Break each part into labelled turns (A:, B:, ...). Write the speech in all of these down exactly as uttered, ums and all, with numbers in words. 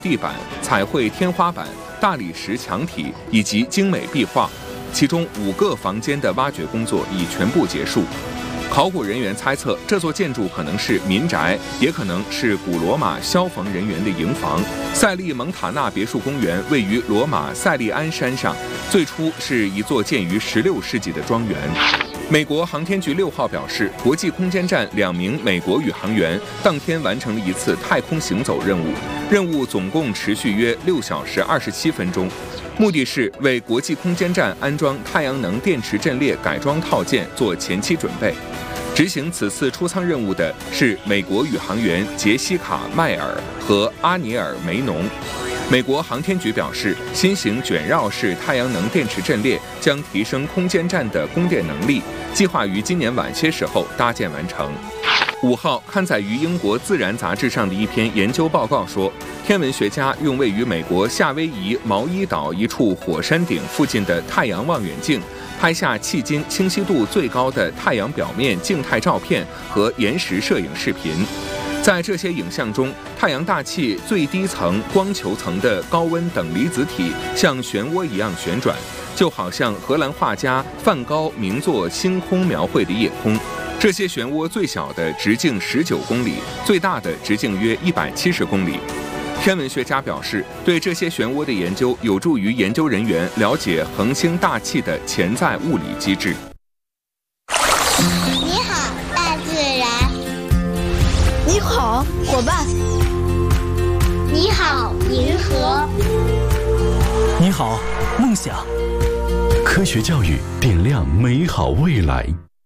A: 地板、彩绘天花板、大理石墙体以及精美壁画，其中五个房间的挖掘工作已全部结束。考古人员猜测，这座建筑可能是民宅，也可能是古罗马消防人员的营房。塞利蒙塔纳别墅公园位于罗马塞利安山上，最初是一座建于十六世纪的庄园。美国航天局六号表示，国际空间站两名美国宇航员当天完成了一次太空行走任务，任务总共持续约六小时二十七分钟。目的是为国际空间站安装太阳能电池阵列改装套件做前期准备。执行此次出舱任务的是美国宇航员杰西卡·迈尔和阿尼尔·梅农。美国航天局表示，新型卷绕式太阳能电池阵列将提升空间站的供电能力，计划于今年晚些时候搭建完成。五号刊载于英国《自然》杂志上的一篇研究报告说，天文学家用位于美国夏威夷毛伊岛一处火山顶附近的太阳望远镜，拍下迄今清晰度最高的太阳表面静态照片和延时摄影视频。在这些影像中，太阳大气最低层光球层的高温等离子体像漩涡一样旋转，就好像荷兰画家梵高名作《星空描绘的夜空》。这些漩涡最小的直径十九公里，最大的直径约一百七十公里。天文学家表示，对这些漩涡的研究有助于研究人员了解恒星大气的潜在物理机制。
B: 你好，大自然。
C: 你好，伙伴。
B: 你好，银河。
D: 你好，梦想。
E: 科学教育点亮美好未来。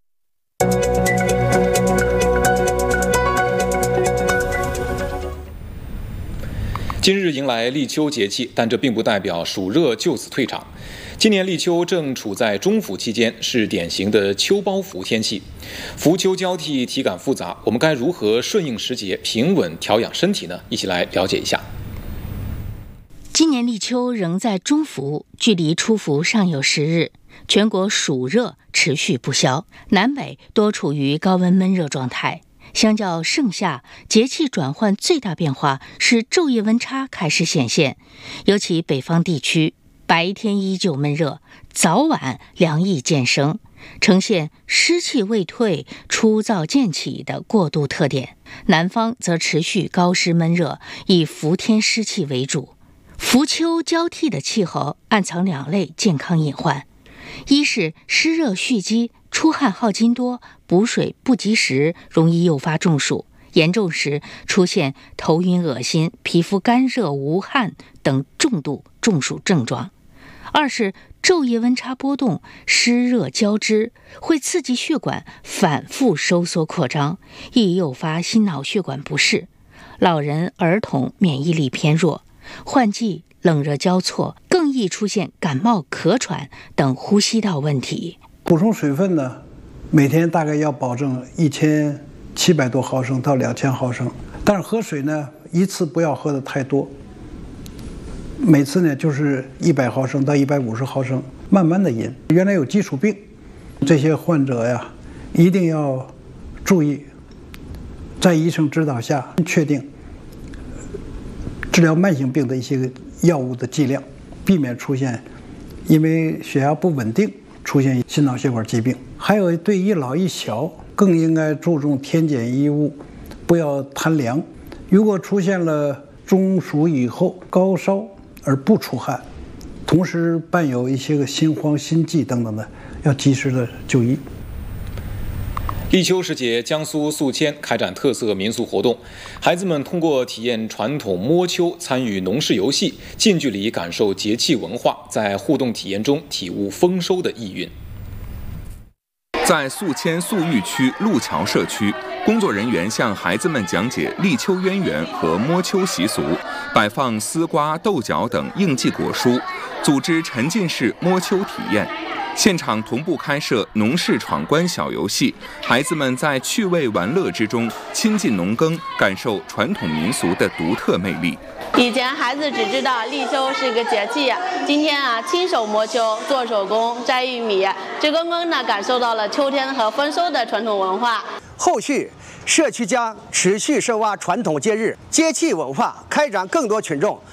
F: 今日迎来立秋节气，但这并不代表暑热就此退场。今年立秋正处在中伏期间，是典型的秋包伏天气，伏秋交替，体感复杂。我们该如何顺应时节，平稳调养身体呢？一起来了解一下。
G: 今年立秋仍在中伏，距离初伏尚有十日，全国暑热持续不消，南北多处于高温闷热状态。相较盛夏，节气转换最大变化是昼夜温差开始显现，尤其北方地区，白天依旧闷热，早晚凉意渐生，呈现湿气未退、初燥渐起的过渡特点。南方则持续高湿闷热，以伏天湿气为主。伏秋交替的气候暗藏两类健康隐患，一是湿热蓄积，出汗耗精多，补水不及时，容易诱发中暑，严重时出现头晕恶心、皮肤干热无汗等重度中暑症状。二是昼夜温差波动，湿热交织，会刺激血管反复收缩扩张，易诱发心脑血管不适。老人、儿童免疫力偏弱，换季冷热交错，更易出现感冒、咳喘等呼吸道问题。
H: 补充水分呢，每天大概要保证一千七百多毫升到两千毫升，但是喝水呢，一次不要喝的太多，每次呢就是一百毫升到一百五十毫升，慢慢的饮。原来有基础病，这些患者呀，一定要注意，在医生指导下确定治疗慢性病的一些药物的剂量，避免出现因为血压不稳定出现心脑血管疾病。还有对一老一小更应该注重添减衣物，不要贪凉。如果出现了中暑以后高烧而不出汗，同时伴有一些个心慌心悸等等的，要及时的就医。
F: 立秋时节，江苏宿迁开展特色民俗活动，孩子们通过体验传统摸秋，参与农事游戏，近距离感受节气文化，在互动体验中体悟丰收的意蕴。
A: 在宿迁宿豫区路桥社区，工作人员向孩子们讲解立秋渊源和摸秋习俗，摆放丝瓜、豆角等应季果蔬，组织沉浸式摸秋体验。现场同步开设农事闯关小游戏，孩子们在趣味玩乐之中亲近农耕，感受传统民俗的独特魅力。
I: 以前孩子只知道立秋是个节气，今天啊，亲手摸秋、做手工、摘玉米，直勾勾地感受到了秋天和丰收的传统文化。
J: 后续社区将持续深挖传统节日节气文化，开展更多群众